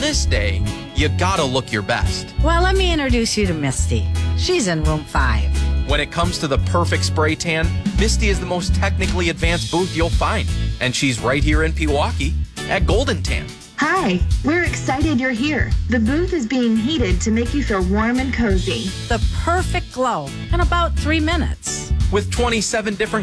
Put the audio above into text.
this day, you gotta look your best. Well, let me introduce you to Misty. She's in room 5. When it comes to the perfect spray tan, Misty is the most technically advanced booth you'll find. And she's right here in Pewaukee at Golden Tan. Hi, we're excited you're here. The booth is being heated to make you feel warm and cozy. The perfect glow in about 3 minutes. With 27 different